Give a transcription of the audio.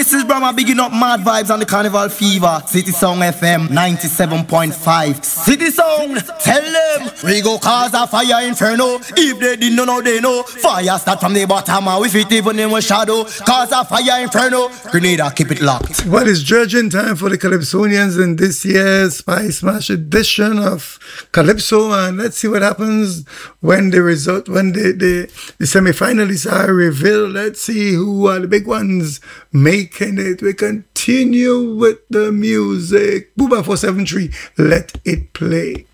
this is Brahma bigging up mad vibes on the Carnival Fever. City Song FM 97.5. City Song, tell them we go cause a fire inferno. If they didn't know, now they know. Fire start from the bottom and we fit even in a shadow. Cause a fire inferno. Grenada, keep it locked. Well, it's dredging time for the Calypsonians in this year's Spice Smash edition of Calypso, and let's see what happens when the semi-finalists are revealed. Let's see who are the big ones making it. We continue with the music. Booba 473, let it play.